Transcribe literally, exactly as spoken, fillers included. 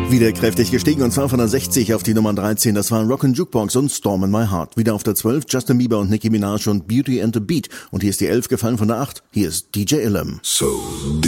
Wieder kräftig gestiegen und zwar von der sechzig auf die Nummer dreizehn. Das waren Rock'n' Jukebox und Storm in My Heart. Wieder auf der zwölf Justin Bieber und Nicki Minaj und Beauty and the Beat. Und hier ist die elf gefallen von der acht. Hier ist D J Illum. So